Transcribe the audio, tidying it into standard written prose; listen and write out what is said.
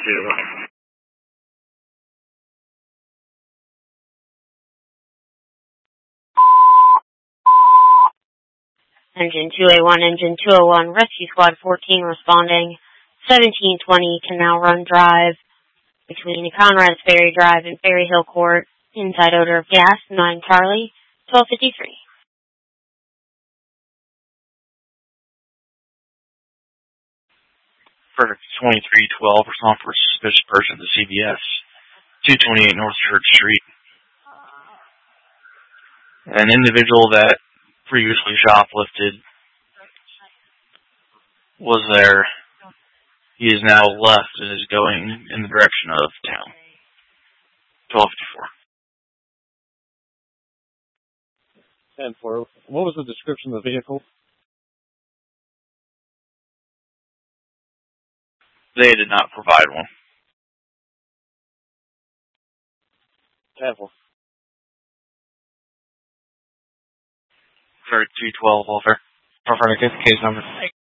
Engine 2A1, Engine 201, Rescue Squad 14 responding. 1720 can now run drive between Conrad's Ferry Drive and Ferry Hill Court. Inside odor of gas, 9 Charlie, 1253. Perfect. 2312, respond for a suspicious person at the CVS. 228 North Church Street. An individual that previously shoplifted was there. He is now left and is going in the direction of town. 1254. 10-4. What was the description of the vehicle? They did not provide one. 10-4. 3212, Walter. Affirmative, case number.